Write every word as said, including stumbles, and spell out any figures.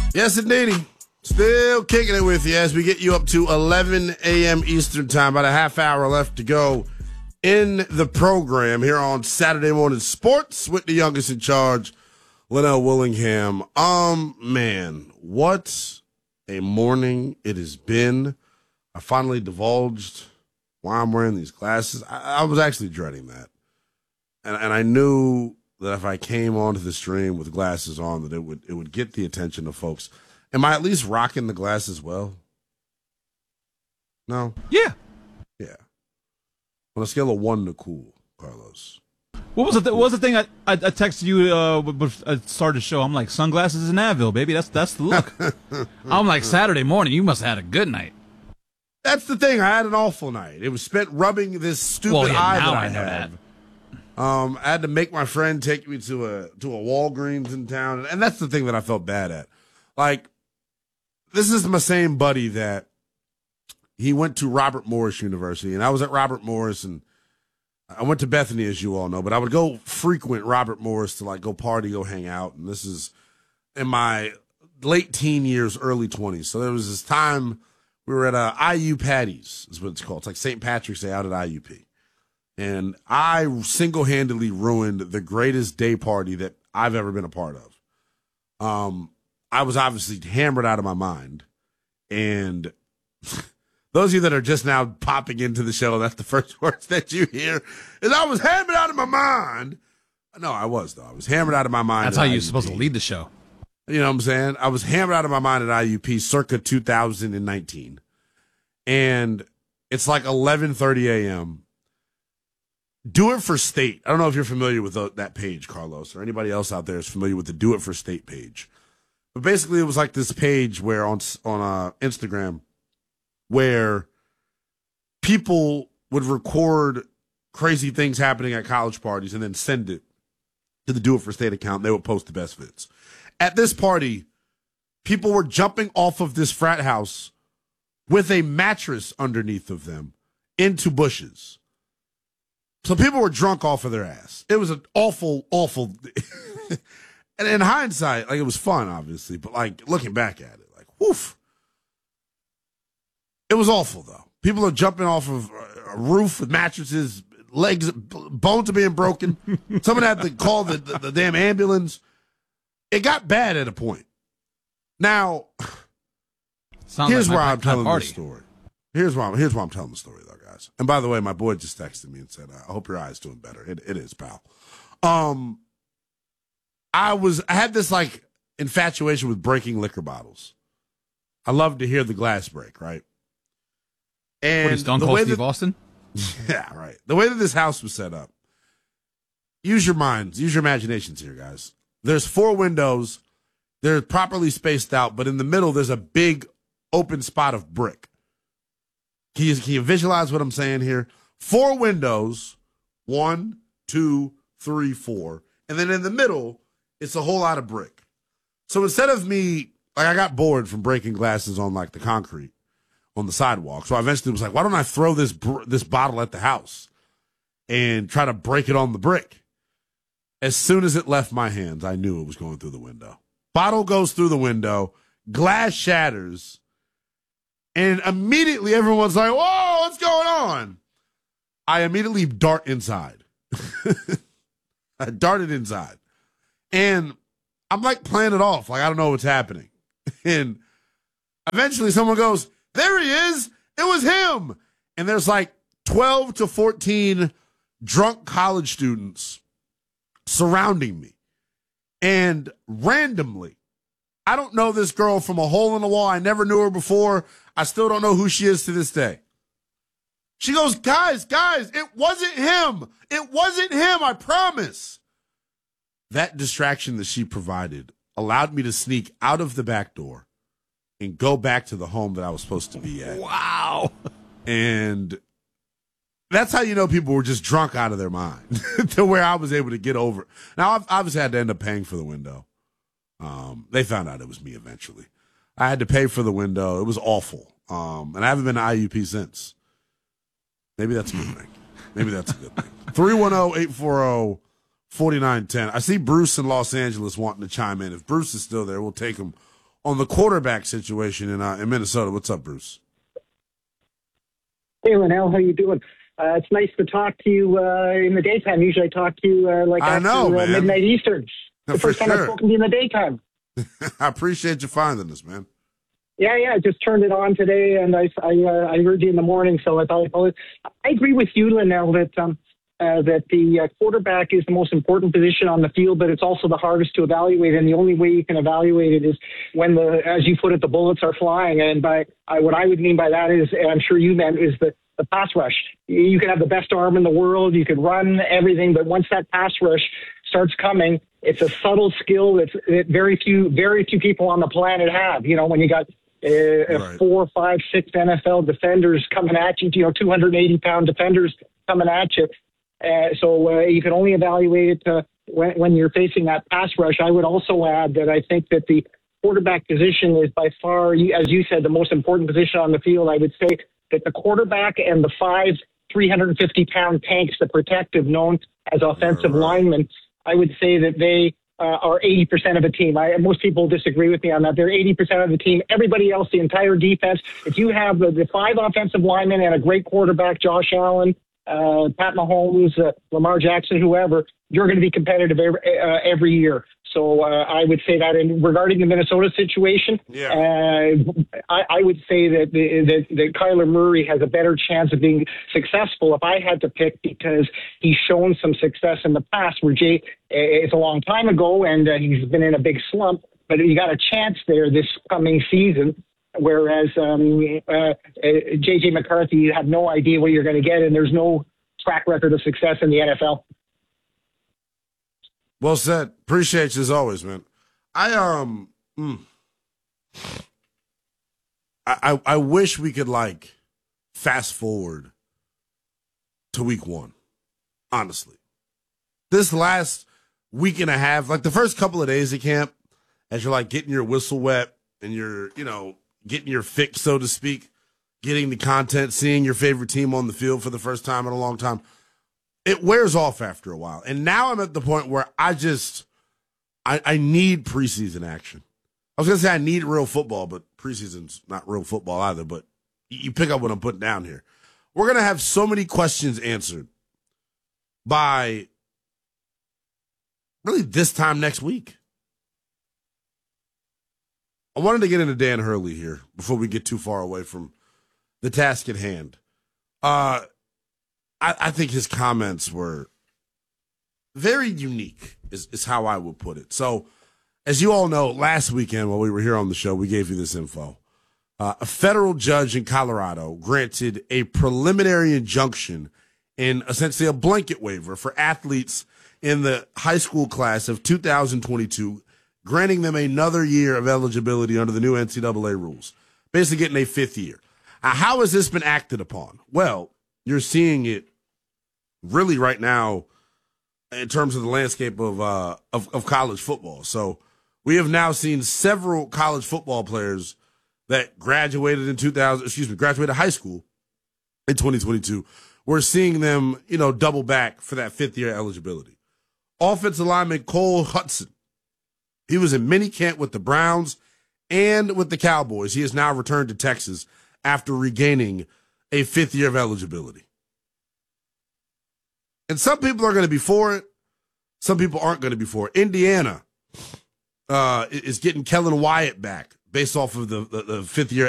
Yes, indeedy. Still kicking it with you as we get you up to eleven a.m. Eastern time. About a half hour left to go in the program here on Saturday Morning Sports with the youngest in charge, Linnell Willingham. Um, man, what a morning it has been. I finally divulged why I'm wearing these glasses. I, I was actually dreading that. And, and I knew that if I came onto the stream with glasses on, that it would it would get the attention of folks. Am I at least rocking the glasses well? No? Yeah. Yeah. On a scale of one to cool, Carlos. What was the th- what was the thing I, I, I texted you uh, before I started the show? I'm like, sunglasses in Advil, baby. That's that's the look. I'm like, Saturday morning, you must have had a good night. That's the thing. I had an awful night. It was spent rubbing this stupid well, yeah, eye now that I, I know have. that. Um, I had to make my friend take me to a to a Walgreens in town, and that's the thing that I felt bad at. Like, this is my same buddy that he went to Robert Morris University, and I was at Robert Morris, and I went to Bethany, as you all know, but I would go frequent Robert Morris to like go party, go hang out, and this is in my late teen years, early twenties. So there was this time we were at a I U Patty's, is what it's called. It's like Saint Patrick's Day out at I U P. And I single-handedly ruined the greatest day party that I've ever been a part of. Um, I was obviously hammered out of my mind. And those of you that are just now popping into the show, that's the first words that you hear, is I was hammered out of my mind. No, I was, though. I was hammered out of my mind. That's how you're supposed to lead the show. You know what I'm saying? I was hammered out of my mind at I U P circa two thousand nineteen. And it's like eleven thirty a.m., Do It for State. I don't know if you're familiar with the, that page, Carlos, or anybody else out there is familiar with the Do It for State page. But basically, it was like this page where on on uh, Instagram where people would record crazy things happening at college parties and then send it to the Do It for State account. They would post the best fits. At this party, people were jumping off of this frat house with a mattress underneath of them into bushes. So people were drunk off of their ass. It was an awful, awful. And in hindsight, like, it was fun, obviously, but like looking back at it, like, woof. It was awful, though. People are jumping off of a roof with mattresses, legs, bones are being broken. Someone had to call the, the, the damn ambulance. It got bad at a point. Now, Sounds here's like where my I'm telling party. the story. Here's why I'm, here's why I'm telling the story, though, guys. And by the way, my boy just texted me and said, I hope your eye's doing better. It, it is, pal. Um, I was, I had this, like, infatuation with breaking liquor bottles. I love to hear the glass break, right? And What is Stone the Cold way Steve that, Austin? Yeah, right. The way that this house was set up, use your minds, use your imaginations here, guys. There's four windows. They're properly spaced out, but in the middle, there's a big open spot of brick. Can you, can you visualize what I'm saying here? Four windows, one, two, three, four. And then in the middle, it's a whole lot of brick. So instead of me, like, I got bored from breaking glasses on, like, the concrete on the sidewalk. So I eventually was like, why don't I throw this br- this bottle at the house and try to break it on the brick? As soon as it left my hands, I knew it was going through the window. Bottle goes through the window, glass shatters, and immediately everyone's like, whoa, what's going on? I immediately dart inside. I darted inside. And I'm like playing it off, like I don't know what's happening. And eventually someone goes, there he is. It was him. And there's like twelve to fourteen drunk college students surrounding me. And randomly, I don't know this girl from a hole in the wall. I never knew her before. I still don't know who she is to this day. She goes, guys, guys, it wasn't him. It wasn't him, I promise. That distraction that she provided allowed me to sneak out of the back door and go back to the home that I was supposed to be at. Wow. And that's how you know people were just drunk out of their mind to where I was able to get over it. Now, I've obviously had to end up paying for the window. Um, they found out it was me eventually. I had to pay for the window. It was awful. Um, and I haven't been to I U P since. Maybe that's a good thing. Maybe that's a good thing. three one zero, eight four zero, four nine one zero. I see Bruce in Los Angeles wanting to chime in. If Bruce is still there, we'll take him on the quarterback situation in uh, in Minnesota. What's up, Bruce? Hey, Linnell, how you doing? Uh, it's nice to talk to you uh, in the daytime. Usually I talk to you uh, like I after know, uh, midnight Eastern. No, the first time sure. I've spoken to you in the daytime. I appreciate you finding us, man. Yeah, yeah, I just turned it on today, and I, I, uh, I heard you in the morning, so I thought I'd call it. I agree with you, Linnell, that um, uh, that the uh, quarterback is the most important position on the field, but it's also the hardest to evaluate, and the only way you can evaluate it is when the, as you put it, the bullets are flying. And by I, what I would mean by that is, and I'm sure you meant, is the the pass rush. You can have the best arm in the world, you can run everything, but once that pass rush starts coming, it's a subtle skill that's, that very few, very few people on the planet have. You know, when you got uh, Right. four, five, six N F L defenders coming at you, you know, two hundred eighty pound defenders coming at you. Uh, so uh, you can only evaluate it uh, when, when you're facing that pass rush. I would also add that I think that the quarterback position is by far, as you said, the most important position on the field. I would say that the quarterback and the five three hundred fifty pound tanks, the protective known as offensive Right. linemen, I would say that they uh, are eighty percent of a team. I, most people disagree with me on that. They're eighty percent of the team. Everybody else, the entire defense, if you have the, the five offensive linemen and a great quarterback, Josh Allen, uh, Pat Mahomes, uh, Lamar Jackson, whoever, you're going to be competitive every, uh, every year. So uh, I would say that. And regarding the Minnesota situation, Yeah. uh, I, I would say that, the, that that Kyler Murray has a better chance of being successful if I had to pick, because he's shown some success in the past. Where Jay, it's a long time ago, and uh, he's been in a big slump, but you got a chance there this coming season. Whereas um, uh, uh, J J McCarthy, you have no idea what you're going to get, and there's no track record of success in the N F L. Well said. Appreciate you as always, man. I um, mm, I, I I wish we could like fast forward to week one. Honestly, this last week and a half, like the first couple of days of camp, as you're like getting your whistle wet and you're, you know, getting your fix, so to speak, getting the content, seeing your favorite team on the field for the first time in a long time. It wears off after a while. And now I'm at the point where I just, I, I need preseason action. I was going to say I need real football, but preseason's not real football either. But you pick up what I'm putting down here. We're going to have so many questions answered by really this time next week. I wanted to get into Dan Hurley here before we get too far away from the task at hand. Uh, I, I think his comments were very unique, is, is how I would put it. So, as you all know, last weekend while we were here on the show, we gave you this info. Uh, a federal judge in Colorado granted a preliminary injunction in essentially a blanket waiver for athletes in the high school class of two thousand twenty-two, granting them another year of eligibility under the new N C double A rules, basically getting a fifth year. Now, how has this been acted upon? Well, you're seeing it really right now in terms of the landscape of, uh, of, of college football. So we have now seen several college football players that graduated in two thousand, excuse me, graduated high school in twenty twenty-two. We're seeing them, you know, double back for that fifth year eligibility. Offensive lineman Cole Hudson. He was in minicamp with the Browns and with the Cowboys. He has now returned to Texas after regaining a fifth year of eligibility. And some people are going to be for it. Some people aren't going to be for it. Indiana uh, is getting Kellen Wyatt back based off of the, the, the fifth year